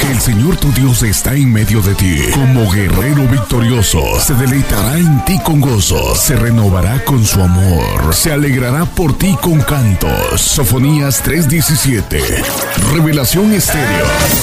El Señor tu Dios está en medio de ti, como guerrero victorioso. Se deleitará en ti con gozo, se renovará con su amor, se alegrará por ti con cantos. Sofonías 3:17. Revelación Estéreo.